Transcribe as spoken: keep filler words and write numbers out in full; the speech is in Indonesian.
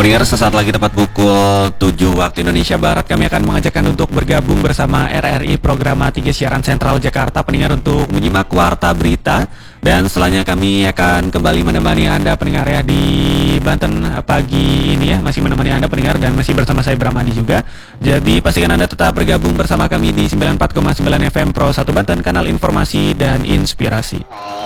Pendengar, sesaat lagi tepat pukul tujuh waktu Indonesia Barat, kami akan mengajak Anda untuk bergabung bersama R R I Program tiga Siaran Sentral Jakarta, pendengar, untuk menyimak Warta Berita. Dan setelahnya kami akan kembali menemani Anda pendengar ya di Banten pagi ini ya, masih menemani Anda pendengar dan masih bersama saya Bramadi juga. Jadi pastikan Anda tetap bergabung bersama kami di sembilan puluh empat koma sembilan F M Pro satu Banten, kanal informasi dan inspirasi.